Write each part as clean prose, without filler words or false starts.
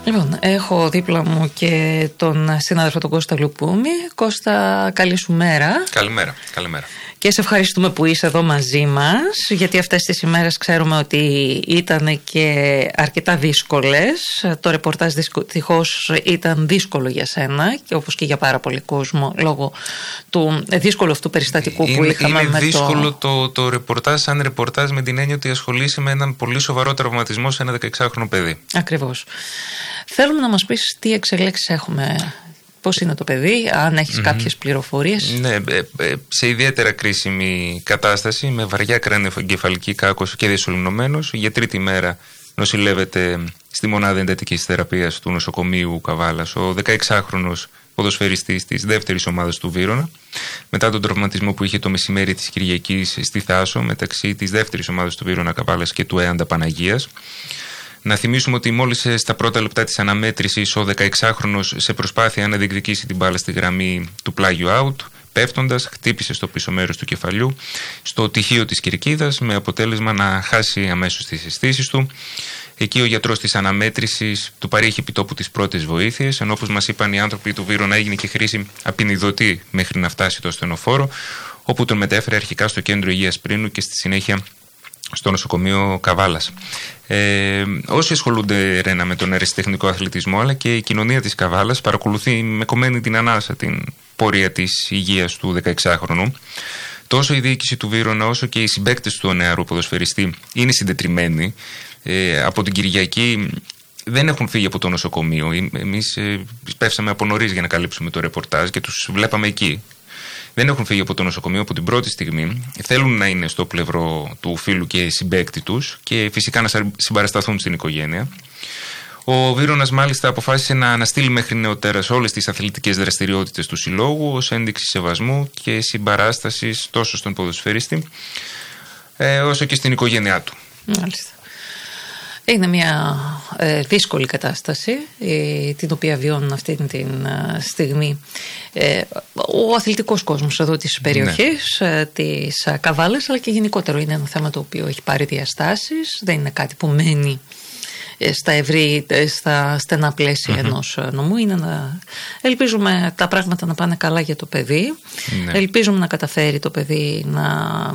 Λοιπόν, έχω δίπλα μου και τον συνάδελφο τον Κώστα Λουπουμη. Κώστα, καλή σου μέρα. Καλημέρα. Και σε ευχαριστούμε που είσαι εδώ μαζί μας, γιατί αυτές τις ημέρες ξέρουμε ότι ήταν και αρκετά δύσκολες. Το ρεπορτάζ δυστυχώς ήταν δύσκολο για σένα, και όπως και για πάρα πολύ κόσμο, λόγω του δύσκολου αυτού περιστατικού που είχαμε. Είναι δύσκολο το ρεπορτάζ, σαν ρεπορτάζ, με την έννοια ότι ασχολείσαι με έναν πολύ σοβαρό τραυματισμό σε ένα 16χρονο παιδί. Ακριβώς. Θέλουμε να μας πεις τι εξελίξεις έχουμε. Πώς είναι το παιδί, αν έχεις κάποιες πληροφορίες. Ναι, σε ιδιαίτερα κρίσιμη κατάσταση, με βαριά κρανιοεγκεφαλική κάκωση και διασωληνωμένος. Για τρίτη μέρα νοσηλεύεται στη μονάδα εντατικής θεραπείας του νοσοκομείου Καβάλας ο 16χρονος ποδοσφαιριστής της δεύτερης ομάδας του Βύρωνα, μετά τον τραυματισμό που είχε το μεσημέρι της Κυριακής στη Θάσο, μεταξύ της δεύτερης ομάδας του Βύρωνα Καβάλας και του Έαντα Παναγίας. Να θυμίσουμε ότι μόλις στα πρώτα λεπτά της αναμέτρησης ο 16χρονος, σε προσπάθεια να διεκδικήσει την μπάλα στη γραμμή του πλάγιου out, πέφτοντας, χτύπησε στο πίσω μέρος του κεφαλιού στο τυχείο της κερκίδας, με αποτέλεσμα να χάσει αμέσως τις αισθήσεις του. Εκεί ο γιατρός της αναμέτρησης του παρήχε επιτόπου τις πρώτες βοήθειες, ενώ όπως μας είπαν οι άνθρωποι του Βύρωνα έγινε και χρήση απεινιδωτή μέχρι να φτάσει το ασθενοφόρο, όπου τον μετέφερε αρχικά στο κέντρο υγείας Πρίνου και στη συνέχεια στο νοσοκομείο Καβάλας. Όσοι ασχολούνται, Ρένα, με τον αερασιτεχνικό αθλητισμό, αλλά και η κοινωνία της Καβάλας, παρακολουθεί με κομμένη την ανάσα την πορεία της υγείας του 16χρονου. Τόσο η διοίκηση του Βύρωνα όσο και οι συμπαίκτες του νεαρού ποδοσφαιριστή είναι συντετριμμένοι. Από την Κυριακή δεν έχουν φύγει από το νοσοκομείο. Εμείς πέφσαμε από νωρίς για να καλύψουμε το ρεπορτάζ και τους βλέπαμε εκεί. Δεν έχουν φύγει από το νοσοκομείο από την πρώτη στιγμή. Θέλουν να είναι στο πλευρό του φίλου και συμπαίκτη τους και φυσικά να συμπαρασταθούν στην οικογένεια. Ο Βύρωνας μάλιστα αποφάσισε να αναστείλει μέχρι νεοτέρας όλες τις αθλητικές δραστηριότητες του συλλόγου ως ένδειξη σεβασμού και συμπαράστασης τόσο στον ποδοσφαιριστή όσο και στην οικογένειά του. Μάλιστα. Είναι μια δύσκολη κατάσταση την οποία βιώνουν αυτή τη στιγμή ο αθλητικός κόσμος εδώ της περιοχής, της Καβάλας, αλλά και γενικότερο είναι ένα θέμα το οποίο έχει πάρει διαστάσεις. Δεν είναι κάτι που μένει στα στενά πλαίσια ενός νομού. Ελπίζουμε τα πράγματα να πάνε καλά για το παιδί. Ελπίζουμε να καταφέρει το παιδί να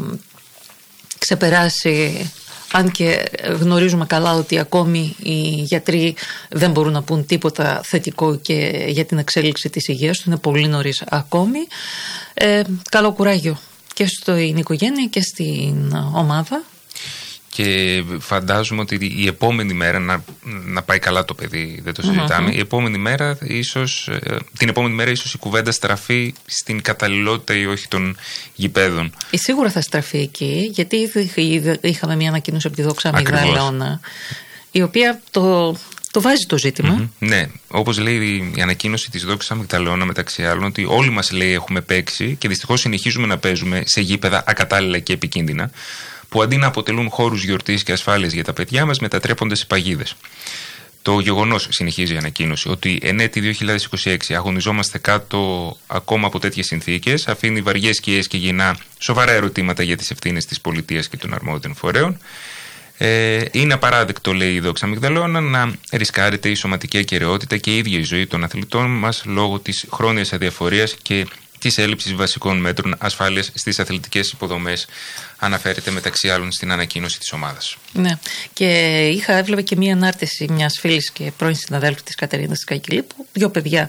ξεπεράσει, αν και γνωρίζουμε καλά ότι ακόμη οι γιατροί δεν μπορούν να πούν τίποτα θετικό και για την εξέλιξη της υγείας του, είναι πολύ νωρίς ακόμη. Καλό κουράγιο και στην οικογένεια και στην ομάδα. Και φαντάζομαι ότι η επόμενη μέρα, να πάει καλά το παιδί, δεν το συζητάμε, την επόμενη μέρα ίσως η κουβέντα στραφεί στην καταλληλότητα ή όχι των γηπέδων. Σίγουρα θα στραφεί εκεί, γιατί είχαμε μια ανακοίνωση από τη Δόξα Αμυγδαλώνα, η οποία το βάζει το ζήτημα. Ναι, όπως λέει η ανακοίνωση της Δόξας Αμυγδαλώνα, μεταξύ άλλων, ότι όλοι μας, λέει, έχουμε παίξει και δυστυχώς συνεχίζουμε να παίζουμε σε γήπεδα ακατάλληλα και επικίνδυνα, που αντί να αποτελούν χώρους γιορτής και ασφάλειας για τα παιδιά μας, μετατρέπονται σε παγίδες. Το γεγονός, συνεχίζει η ανακοίνωση, ότι εν έτη 2026 αγωνιζόμαστε κάτω ακόμα από τέτοιες συνθήκες, αφήνει βαριές σκιές και γεννά σοβαρά ερωτήματα για τις ευθύνες της πολιτείας και των αρμόδιων φορέων. Είναι απαράδεκτο, λέει η Δόξα Αμυγδαλώνα, να ρισκάρεται η σωματική ακεραιότητα και η ίδια η ζωή των αθλητών μας λόγω της χρόνιας αδιαφορίας και της έλλειψης βασικών μέτρων ασφάλειας στις αθλητικές υποδομές, αναφέρεται μεταξύ άλλων στην ανακοίνωση της ομάδας. Ναι, και έβλεπε και μία ανάρτηση μιας φίλης και πρώην συναδέλφου της Κατερίνας της Κακυλή, που δύο παιδιά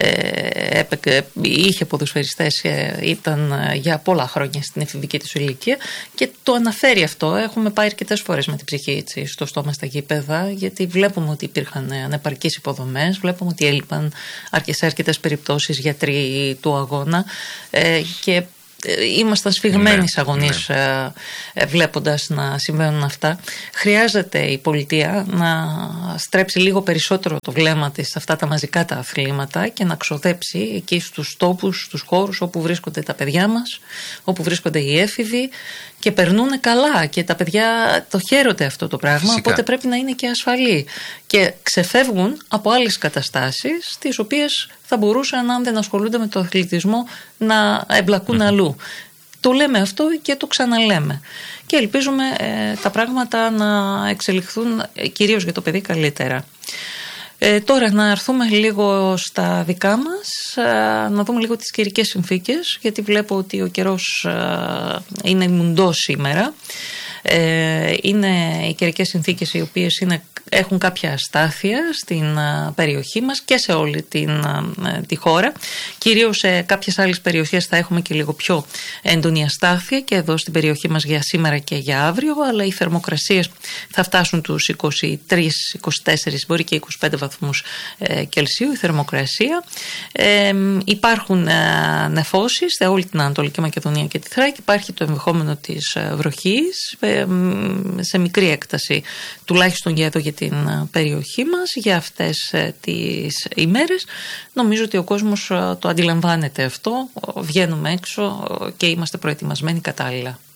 είχε ποδοσφαιριστές, ήταν για πολλά χρόνια στην εφηβική της ηλικία, και το αναφέρει αυτό. Έχουμε πάει αρκετές φορές με την ψυχή στο στόμα στα γήπεδα, γιατί βλέπουμε ότι υπήρχαν ανεπαρκείς υποδομές, βλέπουμε ότι έλειπαν σε αρκετές περιπτώσεις γιατροί του αγώνα και ήμασταν σφιγμένοι αγωνίες βλέποντας να συμβαίνουν αυτά. Χρειάζεται η πολιτεία να στρέψει λίγο περισσότερο το βλέμμα της σε αυτά τα μαζικά τα αθλήματα και να ξοδέψει εκεί στους τόπους, στους χώρους όπου βρίσκονται τα παιδιά μας, όπου βρίσκονται οι έφηβοι και περνούν καλά και τα παιδιά το χαίρονται αυτό το πράγμα. Φυσικά. Οπότε πρέπει να είναι και ασφαλή και ξεφεύγουν από άλλες καταστάσεις τις οποίες θα μπορούσαν, αν δεν ασχολούνται με το αθλητισμό, να εμπλακούν αλλού. Το λέμε αυτό και το ξαναλέμε και ελπίζουμε τα πράγματα να εξελιχθούν κυρίως για το παιδί καλύτερα. Τώρα να έρθουμε λίγο στα δικά μας, να δούμε λίγο τις καιρικές συνθήκες, γιατί βλέπω ότι ο καιρός είναι μουντός σήμερα. Είναι οι καιρικές συνθήκες οι οποίες έχουν κάποια αστάθεια στην περιοχή μας και σε όλη τη χώρα. Κυρίως σε κάποιες άλλες περιοχές θα έχουμε και λίγο πιο έντονη αστάθεια και εδώ στην περιοχή μας για σήμερα και για αύριο, αλλά οι θερμοκρασίες θα φτάσουν τους 23-24, μπορεί και 25 βαθμούς Κελσίου η θερμοκρασία. Υπάρχουν νεφώσεις σε όλη την Ανατολική Μακεδονία και τη Θράκη. Υπάρχει το ενδεχόμενο της βροχής σε μικρή έκταση, τουλάχιστον για εδώ για την περιοχή μας για αυτές τις ημέρες. Νομίζω ότι ο κόσμος το αντιλαμβάνεται αυτό, βγαίνουμε έξω και είμαστε προετοιμασμένοι κατάλληλα.